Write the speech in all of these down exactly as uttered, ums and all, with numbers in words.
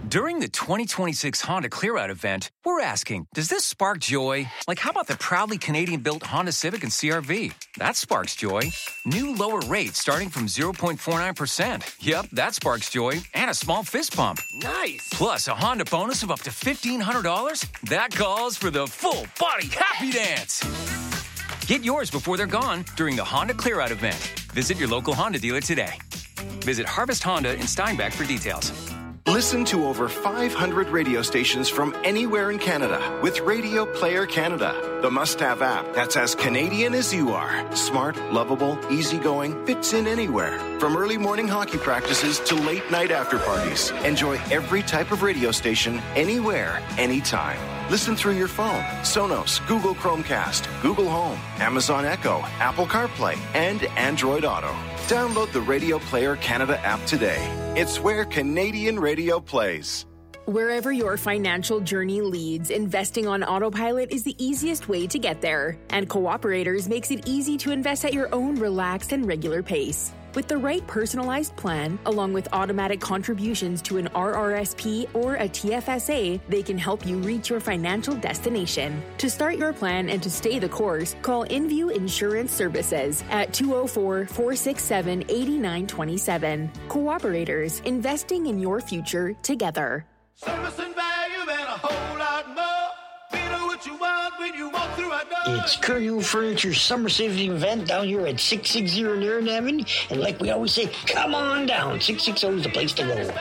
During the twenty twenty-six Honda Clear Out event, we're asking, does this spark joy? Like, how about the proudly Canadian-built Honda Civic and C R V? That sparks joy. New lower rates starting from zero point four nine percent. Yep, that sparks joy. And a small fist pump. Nice! Plus a Honda bonus of up to fifteen hundred dollars. That calls for the full-body happy dance. Get yours before they're gone during the Honda Clear Out event. Visit your local Honda dealer today. Visit Harvest Honda in Steinbach for details. Listen to over five hundred radio stations from anywhere in Canada with Radio Player Canada, the must-have app that's as Canadian as you are. Smart, lovable, easygoing, fits in anywhere. From early morning hockey practices to late night after parties. Enjoy every type of radio station, anywhere, anytime. Listen through your phone, Sonos, Google Chromecast, Google Home, Amazon Echo, Apple CarPlay, and Android Auto. Download the Radio Player Canada app today. It's where Canadian radio plays. Wherever your financial journey leads, investing on autopilot is the easiest way to get there. And Cooperators makes it easy to invest at your own relaxed and regular pace. With the right personalized plan, along with automatic contributions to an R R S P or a T F S A, they can help you reach your financial destination. To start your plan and to stay the course, call InView Insurance Services at two oh four, four six seven, eight nine two seven. Cooperators, investing in your future together. Service and value and a whole lot more. What you want when you walk through our door. It's Curlew Furniture Summer Saving Event down here at six sixty Nairn Avenue. And like we always say, come on down. six sixty is the place to go.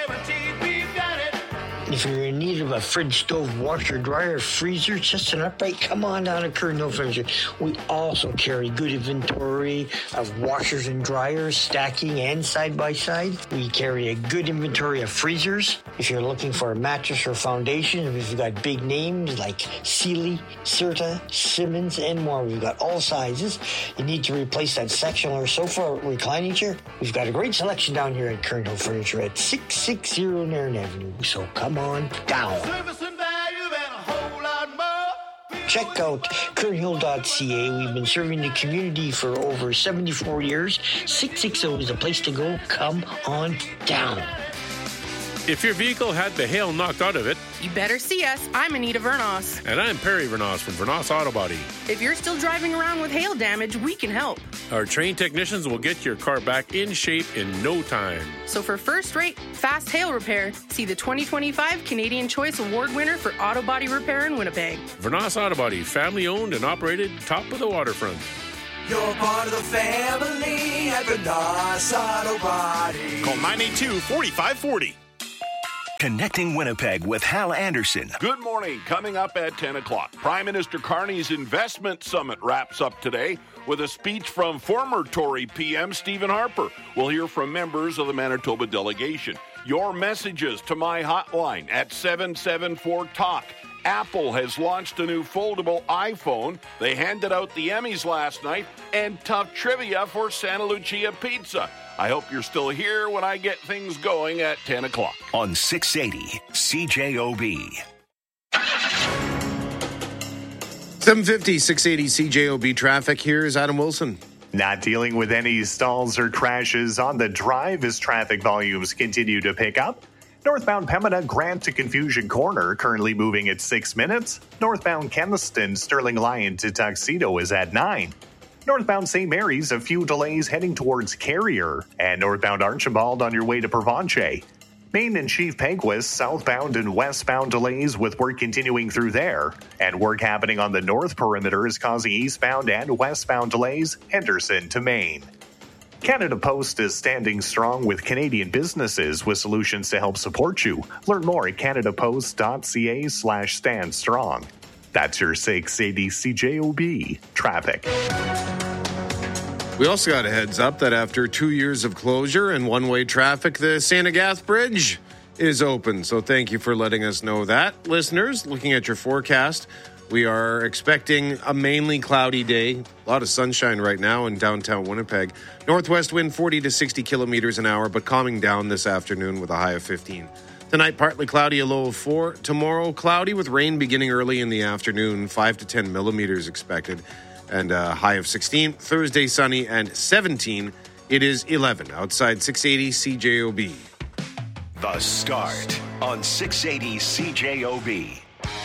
If you're in need of a fridge, stove, washer, dryer, freezer, just an upright, come on down to Curlew Furniture. We also carry good inventory of washers and dryers, stacking and side-by-side. We carry a good inventory of freezers. If you're looking for a mattress or foundation, if you've got big names like Sealy, Serta, Simmons, and more, we've got all sizes. You need to replace that sectional or sofa or reclining chair, we've got a great selection down here at Curlew Furniture at six sixty Nairn Avenue. So come on down. Service and value and a whole lot more. Check out kernhill dot c a. We've been serving the community for over seventy-four years. six sixty is the place to go. Come on down. If your vehicle had the hail knocked out of it, you better see us. I'm Anita Vernos. And I'm Perry Vernos from Vernos Auto Body. If you're still driving around with hail damage, we can help. Our trained technicians will get your car back in shape in no time. So for first-rate, fast hail repair, see the twenty twenty-five Canadian Choice Award winner for auto body repair in Winnipeg. Vernos Auto Body, family-owned and operated, top of the waterfront. You're part of the family at Vernos Auto Body. Call nine eight two, four five four zero. Connecting Winnipeg with Hal Anderson. Good morning. Coming up at ten o'clock, Prime Minister Carney's Investment Summit wraps up today with a speech from former Tory P M Stephen Harper. We'll hear from members of the Manitoba delegation. Your messages to my hotline at seven seven four talk. Apple has launched a new foldable iPhone. They handed out the Emmys last night, and tough trivia for Santa Lucia Pizza. I hope you're still here when I get things going at ten o'clock. On six eighty C J O B. seven fifty, six eighty C J O B traffic. Here's Adam Wilson. Not dealing with any stalls or crashes on the drive as traffic volumes continue to pick up. Northbound Pembina, Grant to Confusion Corner, currently moving at six minutes. Northbound Keniston, Sterling Lion to Tuxedo is at nine. Northbound Saint Mary's, a few delays heading towards Carrier. And northbound Archibald on your way to Provencher. Main and Chief Peguis, southbound and westbound delays with work continuing through there. And work happening on the north perimeter is causing eastbound and westbound delays, Henderson to Maine. Canada Post is standing strong with Canadian businesses with solutions to help support you. Learn more at canadapost.ca slash stand strong. That's your six eighty C J O B traffic. We also got a heads up that after two years of closure and one-way traffic, the Saint Agathe Bridge is open. So thank you for letting us know that. Listeners, looking at your forecast, we are expecting a mainly cloudy day. A lot of sunshine right now in downtown Winnipeg. Northwest wind forty to sixty kilometers an hour, but calming down this afternoon with a high of fifteen. Tonight, partly cloudy, a low of four. Tomorrow, cloudy with rain beginning early in the afternoon, five to ten millimeters expected, and a high of sixteen. Thursday, sunny and seventeen. It is eleven outside six eighty C J O B. The Start on six eighty C J O B.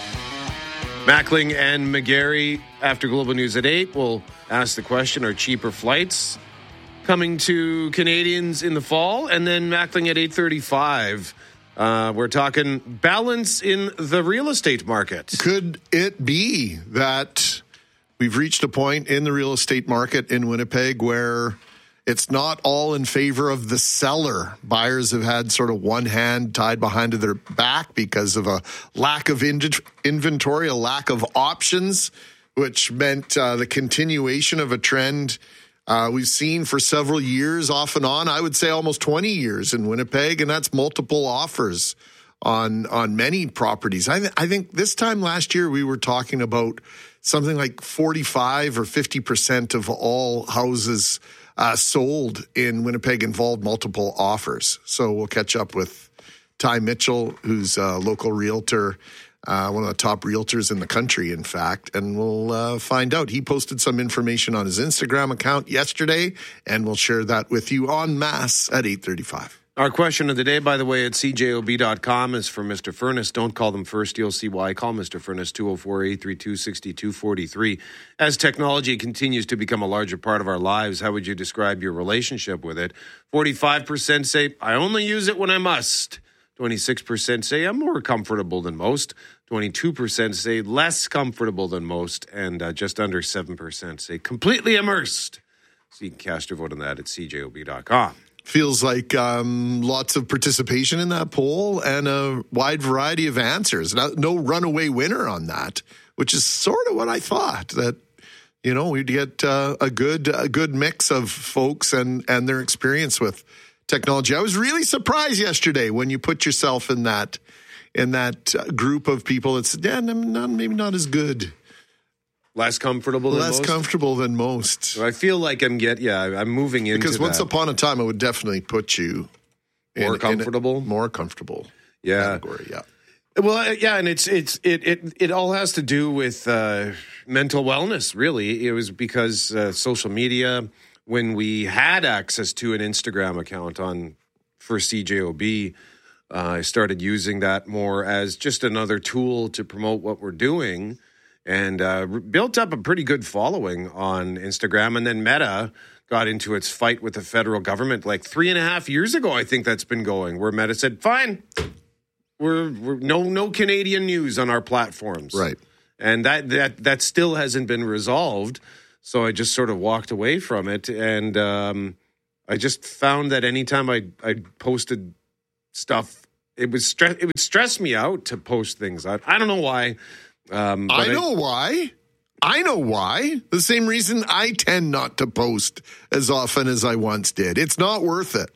Mackling and McGarry after Global News at eight will ask the question, are cheaper flights coming to Canadians in the fall? And then Mackling at eight thirty-five. Uh, we're talking balance in the real estate market. Could it be that we've reached a point in the real estate market in Winnipeg where it's not all in favor of the seller? Buyers have had sort of one hand tied behind their back because of a lack of in- inventory, a lack of options, which meant uh, the continuation of a trend uh, we've seen for several years off and on. I would say almost twenty years in Winnipeg, and that's multiple offers on on many properties. I, th- I think this time last year we were talking about something like forty-five or fifty percent of all houses Uh, sold in Winnipeg involved multiple offers. So we'll catch up with Ty Mitchell, who's a local realtor, uh, one of the top realtors in the country, in fact, and we'll uh, find out. He posted some information on his Instagram account yesterday, and we'll share that with you en masse at eight thirty-five. Our question of the day, by the way, at C J O B dot com is from Mister Furness. Don't call them first. You'll see why. Call Mister Furness, two oh four, eight three two, six two four three. As technology continues to become a larger part of our lives, how would you describe your relationship with it? forty-five percent say, I only use it when I must. twenty-six percent say, I'm more comfortable than most. twenty-two percent say, less comfortable than most. And uh, just under seven percent say, completely immersed. So you can cast your vote on that at C J O B dot com. Feels like um, lots of participation in that poll and a wide variety of answers. No, no runaway winner on that, which is sort of what I thought, that, you know, we'd get uh, a good a good mix of folks and, and their experience with technology. I was really surprised yesterday when you put yourself in that in that group of people that said, yeah, I'm not, maybe not as good. Less comfortable than Less most? comfortable than most. So I feel like I'm get yeah, I'm moving into Because once that. upon a time, it would definitely put you More in, comfortable? In a more comfortable yeah. category, yeah. Well, yeah, and it's it's it it it all has to do with uh, mental wellness. Really, it was because uh, social media. When we had access to an Instagram account on for C J O B, uh, I started using that more as just another tool to promote what we're doing, and uh, built up a pretty good following on Instagram. And then Meta got into its fight with the federal government like three and a half years ago. I think that's been going, where Meta said, "Fine, we're, we're no no Canadian news on our platforms," right? And that that that still hasn't been resolved. So I just sort of walked away from it, and um, I just found that anytime I I posted stuff, it was stre- it would stress me out to post things. I, I don't know why. Um, I know I, why. I know why. The same reason I tend not to post as often as I once did. It's not worth it.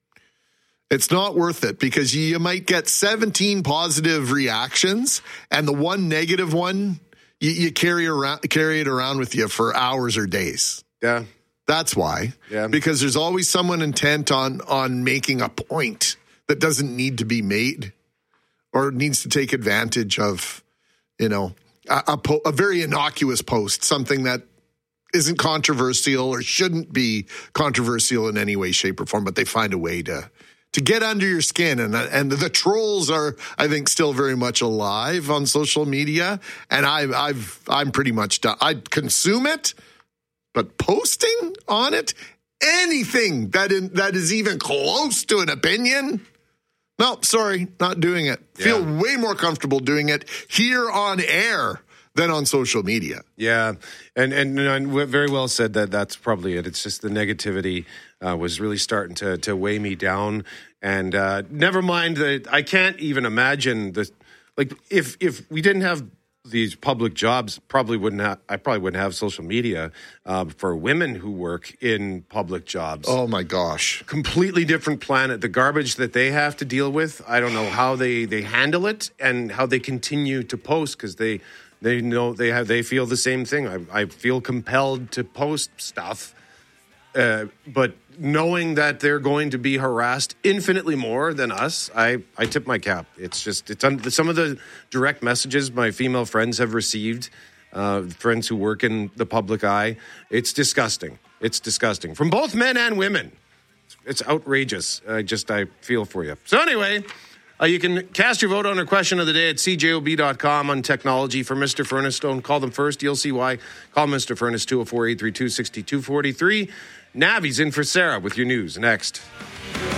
It's not worth it because you might get seventeen positive reactions, and the one negative one, You, you carry around, carry it around with you for hours or days. Yeah, that's why. Yeah, because there's always someone intent on on making a point that doesn't need to be made, or needs to take advantage of, you know, a, a, po- a very innocuous post, something that isn't controversial or shouldn't be controversial in any way, shape, or form. But they find a way to. To get under your skin, and and the trolls are, I think, still very much alive on social media. And I, I've I'm pretty much done. I consume it, but posting on it, anything that in, that is even close to an opinion, no, sorry, not doing it. Yeah. Feel way more comfortable doing it here on air than on social media. Yeah, and and, and very well said. That that's probably it. It's just the negativity uh, was really starting to to weigh me down. And uh, never mind that I can't even imagine the like if if we didn't have these public jobs, probably wouldn't have. I probably wouldn't have social media uh, for women who work in public jobs. Oh my gosh, completely different planet. The garbage that they have to deal with. I don't know how they they handle it and how they continue to post because they. They know they have. They feel the same thing. I, I feel compelled to post stuff, uh, but knowing that they're going to be harassed infinitely more than us, I, I tip my cap. It's just it's un, some of the direct messages my female friends have received, uh, friends who work in the public eye. It's disgusting. It's disgusting from both men and women. it's outrageous. I just, I feel for you. So anyway, uh, you can cast your vote on our question of the day at c j o b dot com on technology. For Mister Furnace, don't call them first. You'll see why. Call Mister Furnace, two oh four, eight three two, six two four three. Navi's in for Sarah with your news next.